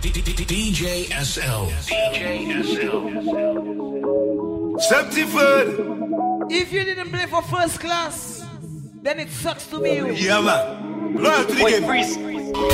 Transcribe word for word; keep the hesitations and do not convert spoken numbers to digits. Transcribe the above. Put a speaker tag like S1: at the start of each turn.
S1: D J S L. D J S L.
S2: Septiford.
S3: If you didn't play for first class, then it sucks to be you.
S2: Yeah, man. Loyalty
S4: Wait,
S2: game.
S4: freeze.